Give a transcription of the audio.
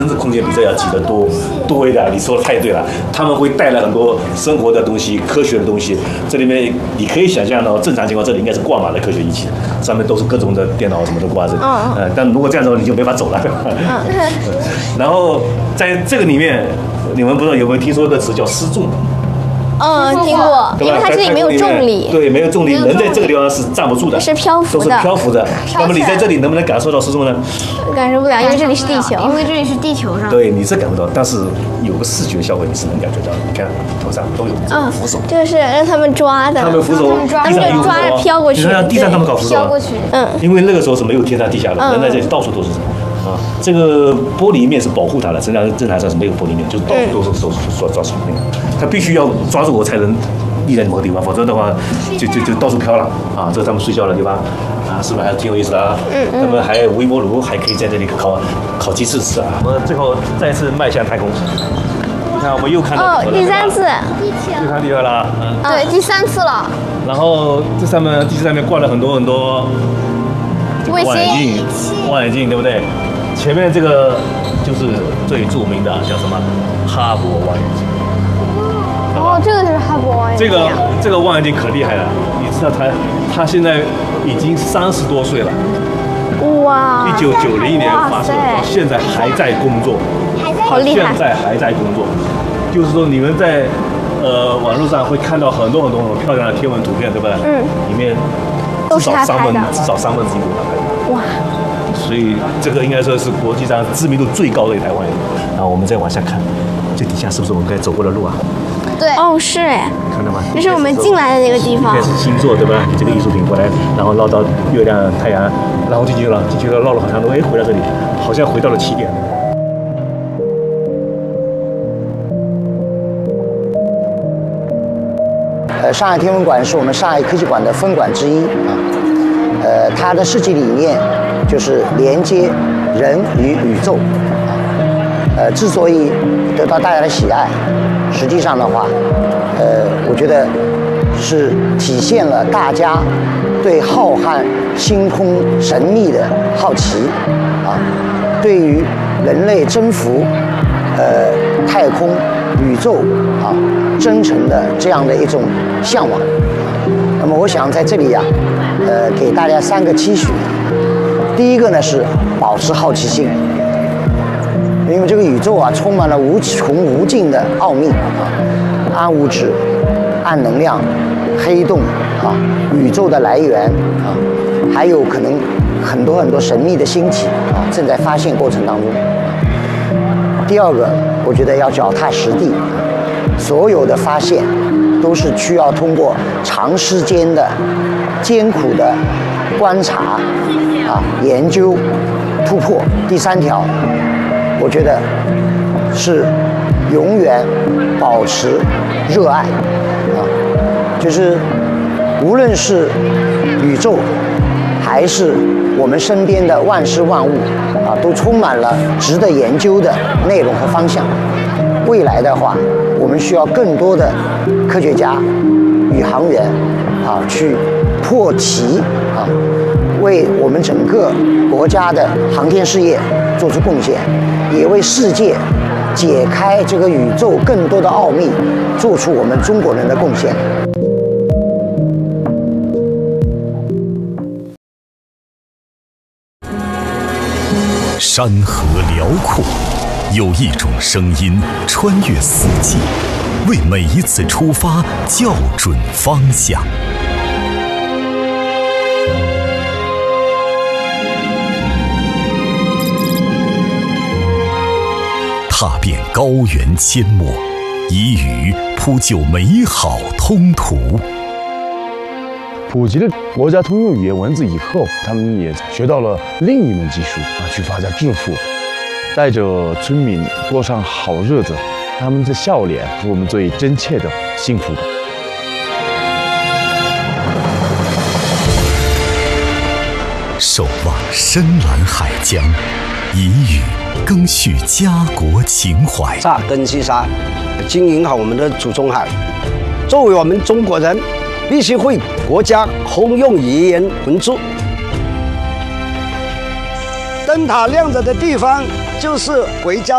生殖空间比这要挤得多一点。你说的太对了，他们会带来很多生活的东西、科学的东西。这里面你可以想象到，正常情况这里应该是挂满了科学仪器，上面都是各种的电脑什么都挂着。但如果这样的话，你就没法走了。然后在这个里面，你们不知道有没有听说一个词叫失重？ 听过，因为它这里没有重力。 对，没有重力，人在这个地方是站不住的， 是漂浮的， 都是漂浮的。那么你在这里能不能感受到失重呢？ 感受不了，因为这里是地球，因为这里是地球上。 对，你是感不到，但是有个视觉效果你是能感觉到。你看头上都有这种扶手， 就是让他们抓的， 他们扶手， 他们就抓着飘过去， 地上他们搞扶手， 飘过去。 因为那个时候是没有天上地下的，人在这里到处都是。这个玻璃面是保护它的，正常上是没有玻璃面，就是到处都是抓住那个，它必须要抓住我才能立在某个地方，否则的话就到处飘了啊！这是他们睡觉的地方啊，是不是还挺有意思的啊？他们还有微波炉，还可以在这里烤鸡翅吃啊！我们最后再次迈向太空，你看我们又看到第3次， 又看厉害了， 对，第3次了。 然后这上面地球上面挂了很多望远镜，对不对？前面这个就是最著名的，叫什么？哈勃望远镜。 这个是哈勃望远镜。 这个望远镜可厉害了，你知道它现在已经30多岁了。 哇 ！1990年发射，到现在还在工作， 好厉害！ 现在还在工作，就是说你们在网络上会看到很多很漂亮的天文图片，对不对？里面至少3分之一都是他拍的。哇！所以这个应该说是国际上知名度最高的一台望远镜。然后我们再往下看，这底下是不是我们该走过的路啊？ 对，是哎， 看到吗？ 这是我们进来的那个地方。 这是星座对吧？你这个艺术品过来，然后绕到月亮、太阳，然后进去了，绕了好长路，回到这里，好像回到了起点。 上海天文馆是我们上海科技馆的分馆之一啊。它的设计理念就是连接人与宇宙啊。之所以得到大家的喜爱，实际上的话，我觉得是体现了大家对浩瀚星空神秘的好奇啊，对于人类征服太空宇宙啊真诚的这样的一种向往。那么我想在这里啊，给大家3个期许。第一个呢是保持好奇心，因为这个宇宙啊充满了无穷无尽的奥秘啊，暗物质、暗能量、黑洞啊，宇宙的来源啊，还有可能很多神秘的星体啊，正在发现过程当中。第二个，我觉得要脚踏实地，所有的发现都是需要通过长时间的艰苦的观察啊、研究、突破。第3条，我觉得是永远保持热爱啊，就是无论是宇宙还是我们身边的万事万物啊，都充满了值得研究的内容和方向。未来的话，我们需要更多的科学家、宇航员啊，去破题啊，为我们整个国家的航天事业做出贡献，也为世界解开这个宇宙更多的奥秘做出我们中国人的贡献。 山河辽阔，有一种声音穿越四季，为每一次出发校准方向。踏遍高原阡陌，以雨铺就美好通途。 普及了国家通用语言文字以后，他们也学到了另一门技术啊，去发家致富，带着村民过上好日子。他们的笑脸是我们最真切的幸福感。 守望深蓝海疆，以雨更续家国情怀。 扎根西沙，经营好我们的祖宗海。作为我们中国人，必须会国家通用语言文字。灯塔亮着的地方，就是回家。